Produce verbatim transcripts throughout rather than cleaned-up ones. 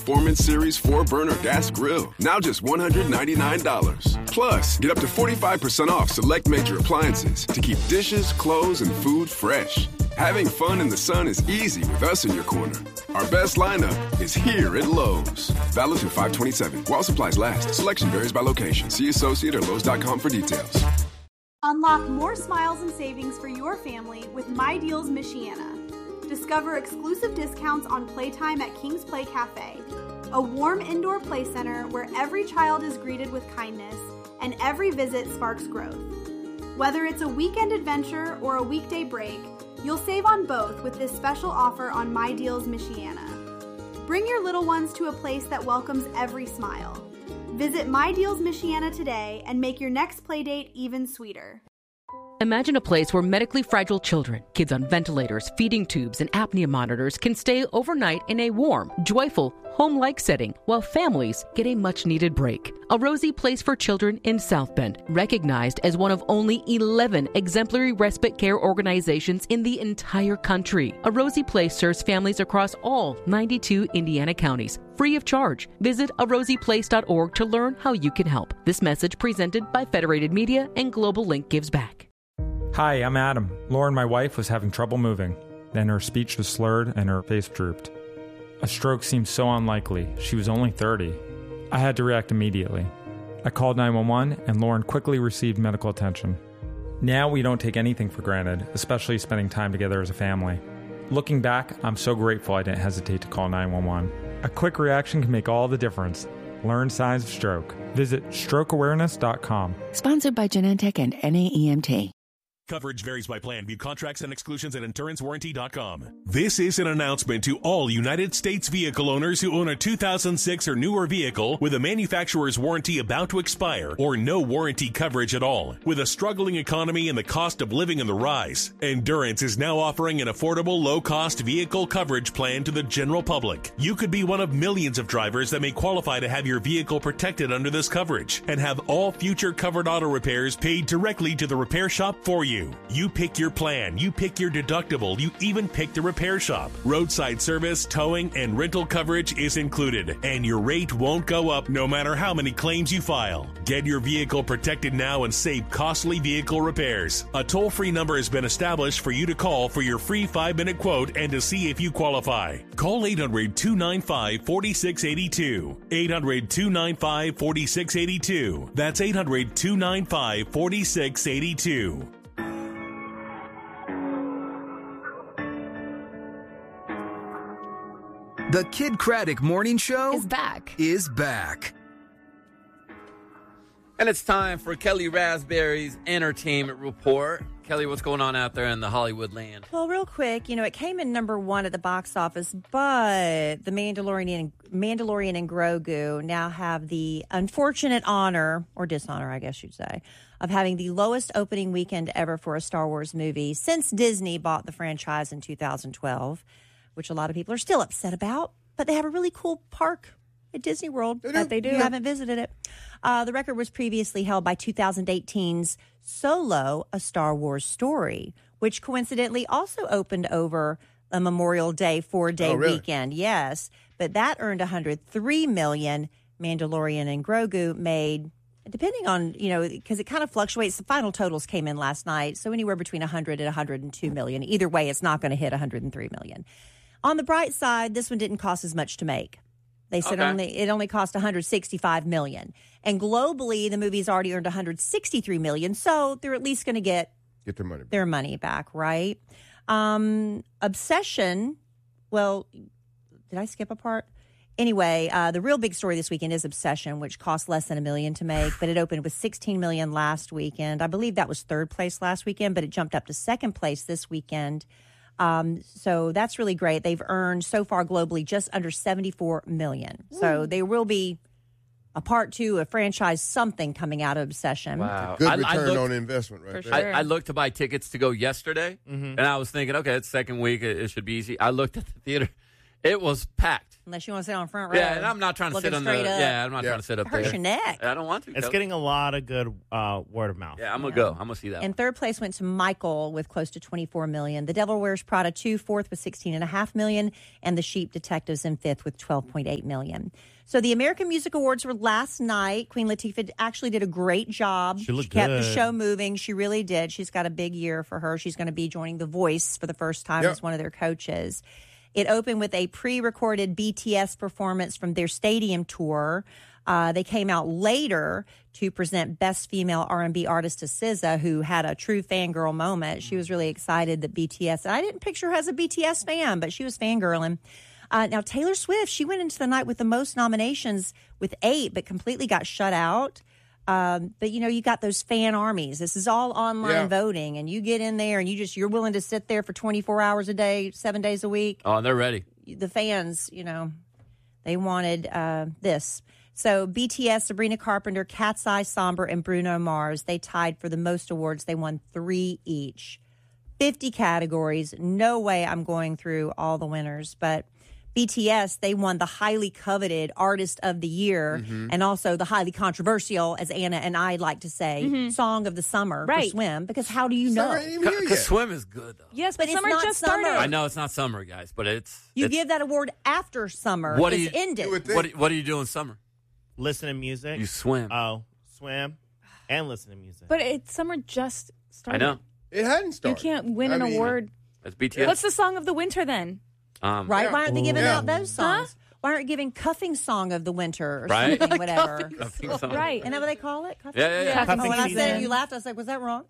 Performance Series four burner gas grill, now just one hundred ninety-nine dollars. Plus, get up to forty-five percent off select major appliances to keep dishes, clothes, and food fresh. Having fun in the sun is easy with us in your corner. Our best lineup is here at Lowe's. Valid through five twenty-seven. While supplies last. Selection varies by location. See associate or Lowe's dot com for details. Unlock more smiles and savings for your family with My Deals Michiana. Discover exclusive discounts on playtime at King's Play Cafe, a warm indoor play center where every child is greeted with kindness and every visit sparks growth. Whether it's a weekend adventure or a weekday break, you'll save on both with this special offer on My Deals Michiana. Bring your little ones to a place that welcomes every smile. Visit My Deals Michiana today and make your next playdate even sweeter. Imagine a place where medically fragile children, kids on ventilators, feeding tubes, and apnea monitors can stay overnight in a warm, joyful, home-like setting while families get a much-needed break. A Rosie Place for Children in South Bend, recognized as one of only eleven exemplary respite care organizations in the entire country. A Rosie Place serves families across all ninety-two Indiana counties, free of charge. Visit a rosie place dot org to learn how you can help. This message presented by Federated Media and Global Link Gives Back. Hi, I'm Adam. Lauren, my wife, was having trouble moving. Then her speech was slurred and her face drooped. A stroke seemed so unlikely. She was only thirty. I had to react immediately. I called nine one one and Lauren quickly received medical attention. Now we don't take anything for granted, especially spending time together as a family. Looking back, I'm so grateful I didn't hesitate to call nine one one. A quick reaction can make all the difference. Learn signs of stroke. Visit stroke awareness dot com. Sponsored by Genentech and N A E M T. Coverage varies by plan. View contracts and exclusions at endurance warranty dot com. This is an announcement to all United States vehicle owners who own a two thousand six or newer vehicle with a manufacturer's warranty about to expire or no warranty coverage at all. With a struggling economy and the cost of living on the rise, Endurance is now offering an affordable, low-cost vehicle coverage plan to the general public. You could be one of millions of drivers that may qualify to have your vehicle protected under this coverage and have all future covered auto repairs paid directly to the repair shop for you. You pick your plan, you pick your deductible, you even pick the repair shop. Roadside service, towing, and rental coverage is included, and your rate won't go up no matter how many claims you file. Get your vehicle protected now and save costly vehicle repairs. A toll-free number has been established for you to call for your free five-minute quote and to see if you qualify. Call eight hundred, two nine five, four six eight two. eight hundred, two nine five, four six eight two. That's eight hundred, two nine five, four six eight two. The Kid Craddock Morning Show is back. Is back. And it's time for Kelly Raspberry's Entertainment Report. Kelly, what's going on out there in the Hollywood land? Well, real quick, you know, it came in number one at the box office, but The Mandalorian, Mandalorian and Grogu now have the unfortunate honor, or dishonor, I guess you'd say, of having the lowest opening weekend ever for a Star Wars movie since Disney bought the franchise in two thousand twelve, which a lot of people are still upset about, but they have a really cool park at Disney World they that they do. Yeah. Haven't visited it. Uh, the record was previously held by two thousand eighteen's Solo, A Star Wars Story, which coincidentally also opened over a Memorial Day four-day oh, really? weekend. Yes, but that earned one hundred three million dollars. Mandalorian and Grogu made, depending on, you know, because it kind of fluctuates. The final totals came in last night, so anywhere between one hundred and one hundred two million. Either way, it's not going to hit one hundred three million. On the bright side, this one didn't cost as much to make. They said Okay. only it only cost one hundred sixty-five million dollars. And globally, the movie's already earned one hundred sixty-three million dollars, so they're at least going to get Get their money back. their money back, right? Um, Obsession, well, did I skip a part? Anyway, uh, the real big story this weekend is Obsession, which cost less than a million to make, but it opened with sixteen million dollars last weekend. I believe that was third place last weekend, but it jumped up to second place this weekend. Um, so that's really great. They've earned so far globally just under seventy-four million dollars. So there will be a part two, a franchise, something coming out of Obsession. Wow. Good I- I return looked- on investment right For there. sure. I, I looked to buy tickets to go yesterday, Mhm. and I was thinking, okay, it's second week. It, it should be easy. I looked at the theater. It was packed. Unless you want to sit on front row. Yeah, and I'm not trying to sit on the. Up. Yeah, I'm not yeah. trying to sit up Hurt there. your neck. I don't want to. It's Kelly. getting a lot of good uh, word of mouth. Yeah, I'm gonna Yeah. go. I'm gonna see that. And one. third place went to Michael with close to twenty-four million. The Devil Wears Prada two, fourth with sixteen and a half million, and The Sheep Detectives in fifth with twelve point eight million. So the American Music Awards were last night. Queen Latifah actually did a great job. She looked kept the good. show moving. She really did. She's got a big year for her. She's going to be joining The Voice for the first time Yep. as one of their coaches. It opened with a pre-recorded B T S performance from their stadium tour. Uh, they came out later to present Best Female R and B Artist to S Z A, who had a true fangirl moment. She was really excited that B T S, and I didn't picture her as a B T S fan, but she was fangirling. Uh, now, Taylor Swift, she went into the night with the most nominations with eight, but completely got shut out. Um, but, you know, you got those fan armies. This is all online Yeah. voting, and you get in there and you just, you're willing to sit there for twenty-four hours a day, seven days a week. Oh, and they're ready. The fans, you know, they wanted uh, this. So B T S, Sabrina Carpenter, Cat's Eye, Somber, and Bruno Mars, they tied for the most awards. They won three each. fifty categories. No way I'm going through all the winners, but B T S, they won the highly coveted Artist of the Year Mm-hmm. and also the highly controversial, as Anna and I like to say, Song of the Summer Right. for Swim. Because how do you know? Summer ain't even here Because yet. swim is good though. Yes, But but it's summer not just summer. started. I know it's not summer, guys, but it's. You it's, give that award after summer. What do it's you- ended. You would think. What do- What do you do in summer? Listen to music. You swim. Oh, swim and listen to music. But it's summer just I started. know. It hadn't You started. can't win I an mean, award. That's B T S. What's the song of the winter then? um, Right? Yeah. Why aren't they giving Yeah. out those songs? Why aren't you giving Cuffing Song of the Winter or Right. something, whatever? I think so. Right. Isn't that what they call it? Cuffing? Yeah, yeah, yeah. Cuffing Oh, when I season. said it, you laughed. I was like, was that wrong?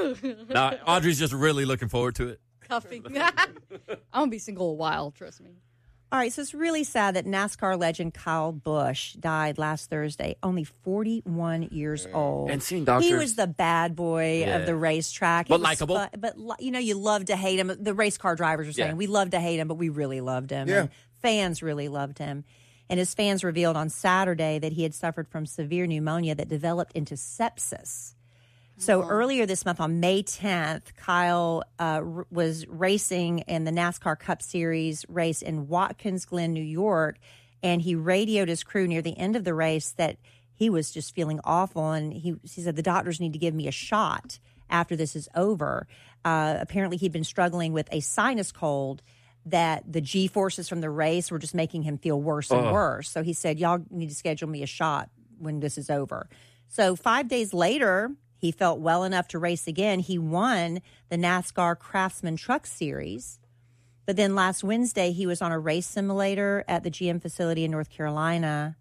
No, Audrey's just really looking forward to it. Cuffing. I'm gonna be single a while. Trust me. All right, so it's really sad that NASCAR legend Kyle Busch died last Thursday, only forty-one years old. And seeing doctors. He was the bad boy Yeah. of the racetrack. But It was likable. fu- But, li- you know, you love to hate him. The race car drivers are saying, Yeah. we love to hate him, but we really loved him. Yeah. And fans really loved him. And his fans revealed on Saturday that he had suffered from severe pneumonia that developed into sepsis. So earlier this month, on May tenth, Kyle uh, r- was racing in the NASCAR Cup Series race in Watkins Glen, New York, and he radioed his crew near the end of the race that he was just feeling awful, and he, he said, the doctors need to give me a shot after this is over. Uh, apparently, he'd been struggling with a sinus cold that the G-forces from the race were just making him feel worse and Ugh. worse. So he said, y'all need to schedule me a shot when this is over. So five days later, he felt well enough to race again. He won the NASCAR Craftsman Truck Series. But then last Wednesday, he was on a race simulator at the G M facility in North Carolina.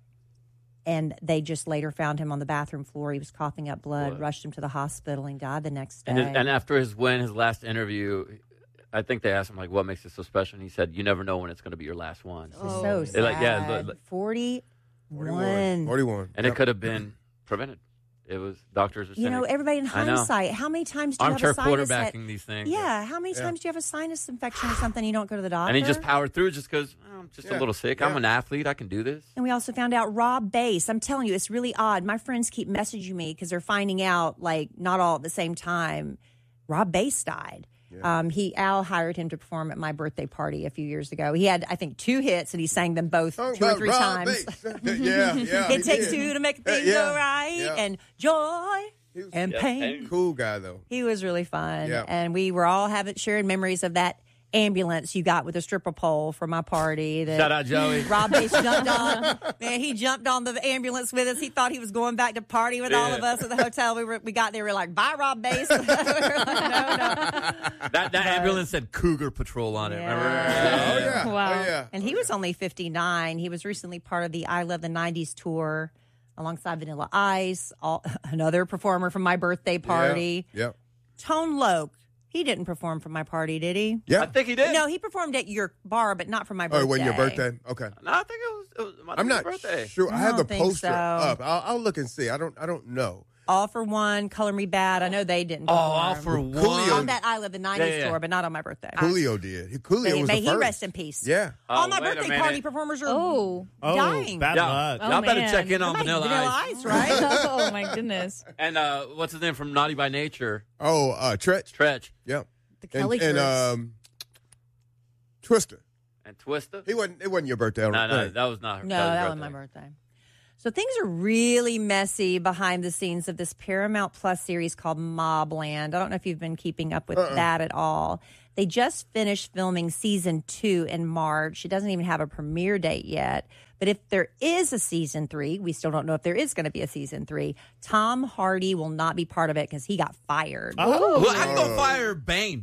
And they just later found him on the bathroom floor. He was coughing up blood, Blood. rushed him to the hospital, and died the next day. And, his, and after his win, his last interview, I think they asked him like, "What makes it so special?" And he said, "You never know when it's going to be your last one." It's so sad. Like, yeah, look, look. forty-one. forty-one. And Yep. it could have been prevented. It was doctors are saying. You know, everybody in I know. hindsight, how many times do you Armchair have a sinus quarterbacking that- these things. Yeah, how many times do you have a sinus infection or something? You don't go to the doctor. And he just powered through just because I'm just Yeah. a little sick. I'm Yeah. an athlete. I can do this. And we also found out Rob Bass. I'm telling you, it's really odd. My friends keep messaging me because they're finding out, like, not all at the same time. Rob Bass died. Um, he Al hired him to perform at my birthday party a few years ago. He had, I think, two hits, and he sang them both Talking two or about three Rob times. Bass. yeah, yeah. he It takes did. two to make a thing Yeah, go right, yeah. and joy He was and Yeah, pain. pain. cool guy though. He was really fun, Yeah. and we were all having sharing memories of that ambulance you got with a stripper pole for my party. That Shout out Joey. Rob Bass jumped on. Man, he jumped on the ambulance with us. He thought he was going back to party with all Yeah. of us at the hotel. We were we got there. We were like, bye, Rob Bass. we were like, no, no. That, that ambulance said Cougar Patrol on it. Yeah. Oh Remember? yeah. Wow. Oh, yeah. And he was only fifty-nine. He was recently part of the I Love the nineties tour alongside Vanilla Ice, all, another performer from my birthday party. Yeah. Yep. Tone Loc. He didn't perform for my party, did he? Yeah. I think he did. No, he performed at your bar, but not for my birthday. Oh, it wasn't your birthday? Okay. No, I think it was. It was my I'm not birthday. sure. I, I have the don't think poster so. up. I'll, I'll look and see. I don't. I don't know. All for One, Color Me Bad. I know they didn't Oh, perform. all for one. Coolio- On that I Love the nineties Yeah, yeah, yeah. tour, but not on my birthday. Coolio did. He, Coolio May, was may the he first. rest in peace. Yeah. All Oh, my wait a birthday minute. party performers are Oh. Oh, dying. bad Yeah. luck. Oh, Y'all better man. check in on Like Vanilla, Vanilla Ice. Ice, right? oh my goodness. And uh, what's his name from Naughty by Nature? Oh, uh, Tretch. Tretch. Yep. The Kelly and, and Curse. um, Twister. And Twister? He wasn't. It wasn't your birthday. I No, don't no, think. that was not her. No, that was, that her was my birthday. So things are really messy behind the scenes of this Paramount Plus series called Mobland. I don't know if you've been keeping up with Uh-uh. that at all. They just finished filming season two in March. It doesn't even have a premiere date yet. But if there is a season three, we still don't know if there is going to be a season three. Tom Hardy will not be part of it because he got fired. Oh, well, I'm going to fire Bane.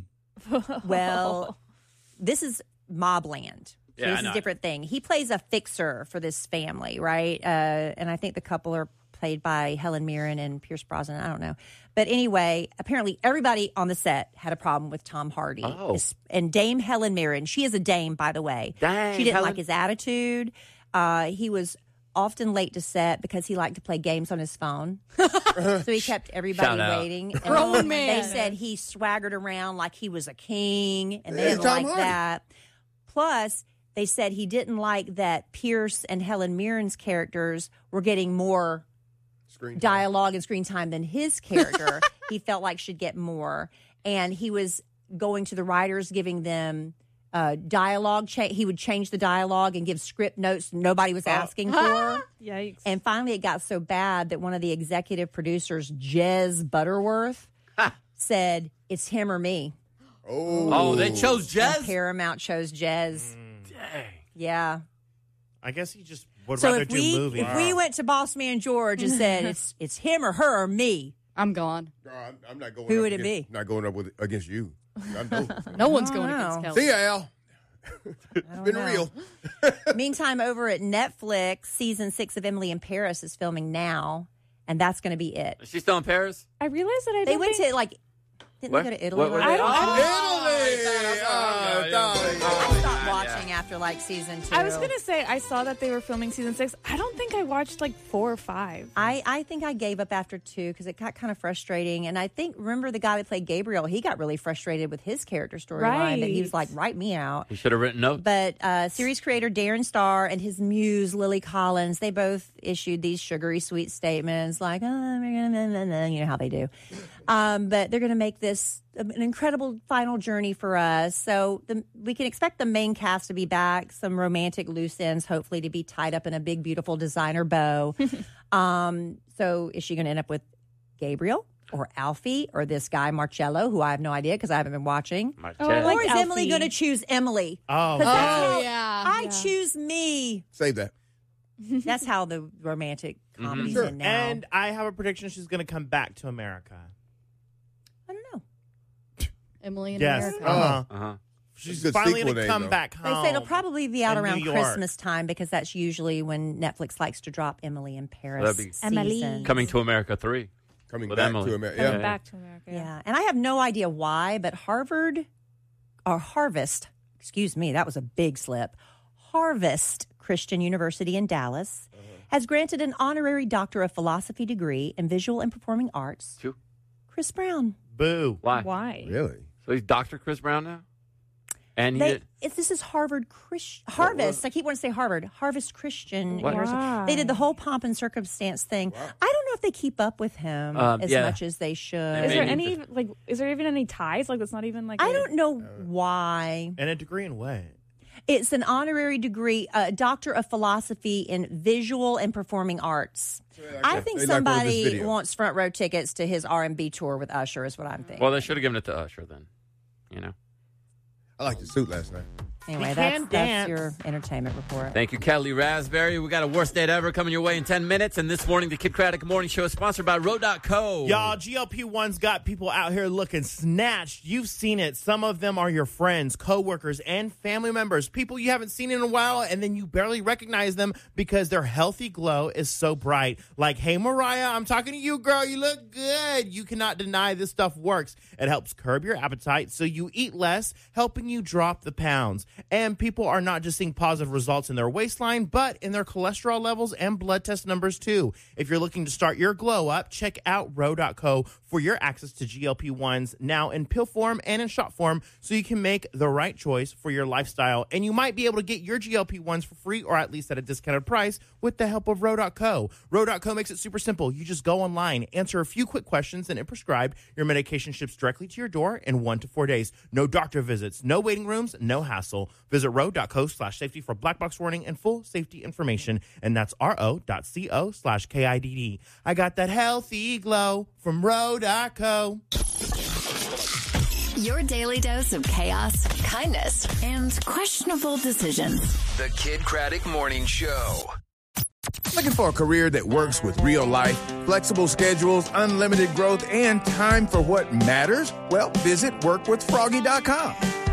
Well, this is Mobland. So Yeah, I this is know. a different thing. He plays a fixer for this family, right? Uh, and I think the couple are played by Helen Mirren and Pierce Brosnan. I don't know. But anyway, apparently everybody on the set had a problem with Tom Hardy. Oh. Es- And Dame Helen Mirren, she is a dame, by the way. Dang, she didn't Helen. like his attitude. Uh, he was often late to set because he liked to play games on his phone. So he kept everybody Shout out. waiting. And Grown man. They said he swaggered around like he was a king, and they Hey, didn't Tom like Hardy. that. Plus, they said he didn't like that Pierce and Helen Mirren's characters were getting more Screen time. dialogue and screen time than his character. He felt like should get more. And he was going to the writers, giving them uh, dialogue. Cha- he would change the dialogue and give script notes nobody was asking for. Yikes. And finally, it got so bad that one of the executive producers, Jez Butterworth, said, "It's him or me." Oh, Oh, they chose And Jez? Paramount chose Jez. Dang. Yeah. I guess he just would So rather if do we movies. if we went to Boss Man George and said it's it's him or her or me, I'm gone. No, I'm, I'm not going. Who up would it against, be? Not going up with against you. I know. No one's I going don't against know. Kelly. See ya, Al. I It's don't been know. real. Meantime, over at Netflix, season six of Emily in Paris is filming now, and that's going to be it. Is she still in Paris? I realized that I They don't went think... to like, didn't What? they go to Italy? What were right? they- I don't- Oh, Italy. Oh, I darling. stopped yeah, watching after like season two. I was going to say, I saw that they were filming season six. I don't think I watched like four or five. I, I think I gave up after two because it got kind of frustrating. And I think, remember the guy that played Gabriel? He got really frustrated with his character storyline that he was like, write me out. He should have written notes. But uh, series creator Darren Star and his muse Lily Collins, they both issued these sugary sweet statements like, oh, we're gonna, you know how they do. Um, but they're going to make this an incredible final journey for us. So the, we can expect the main cast to be back, some romantic loose ends, hopefully to be tied up in a big, beautiful designer bow. um, so is she going to end up with Gabriel or Alfie or this guy Marcello, who I have no idea because I haven't been watching? Oh, I Or like is Emily Alfie. going to choose Emily? Oh, 'Cause that's Oh, how- yeah. I yeah. choose me. Save that. That's how the romantic comedies Sure. end now. and I have a prediction she's going to come back to America. I don't know. Emily in Yes. America. Uh-huh. Uh-huh. She's Good finally sequel going to name, come though. back They home. say it'll probably be out in around New York. Christmas time because that's usually when Netflix likes to drop Emily in Paris That'd be- Emily. seasons. Coming to America three. Coming With back Emily. to America. Coming Yeah. back to America. Yeah, and I have no idea why, but Harvard or Harvest, excuse me, that was a big slip. Harvest Christian University in Dallas has granted an honorary Doctor of Philosophy degree in Visual and Performing Arts. Two. Chris Brown. Boo. Why? Why? Really? So he's Doctor Chris Brown now? And he They, did. if this is Harvard Christ Harvest. I keep wanting to say Harvard. Harvest Christian What? University. Why? They did the whole pomp and circumstance thing. I don't know if they keep up with him Um, as yeah. much as they should. Is They there may need any like? Is there even any ties? Like that's not even like. I a- don't know why. And a degree in what? It's an honorary degree, a doctor of philosophy in visual and performing arts. I think they like one of his somebody videos. wants front row tickets to his R and B tour with Usher. Is what I'm thinking. Well, they should have given it to Usher then. You know? I liked the suit last night. Anyway, He that's, can that's dance. your entertainment report. Thank you, Kelly Raspberry. We got a worst date ever coming your way in ten minutes. And this morning, the Kid Craddock Morning Show is sponsored by Road dot co. Y'all, G L P one's got people out here looking snatched. You've seen it. Some of them are your friends, coworkers, and family members. People you haven't seen in a while, and then you barely recognize them because their healthy glow is so bright. Like, hey, Mariah, I'm talking to you, girl. You look good. You cannot deny this stuff works. It helps curb your appetite so you eat less, helping you drop the pounds. And people are not just seeing positive results in their waistline, but in their cholesterol levels and blood test numbers, too. If you're looking to start your glow up, check out Road dot co for your access to G L P ones now in pill form and in shot form so you can make the right choice for your lifestyle. And you might be able to get your G L P ones for free or at least at a discounted price with the help of Road dot co. Road dot co makes it super simple. You just go online, answer a few quick questions, and if prescribed, your medication ships directly to your door in one to four days. No doctor visits, no waiting rooms, no hassle. vehicle. Visit ro.co slash safety for black box warning and full safety information. And that's ro.co slash K I D D. I got that healthy glow from ro dot co. Your daily dose of chaos, kindness, and questionable decisions. The Kid Craddock Morning Show. Looking for a career that works with real life, flexible schedules, unlimited growth, and time for what matters? Well, visit work with froggy dot com.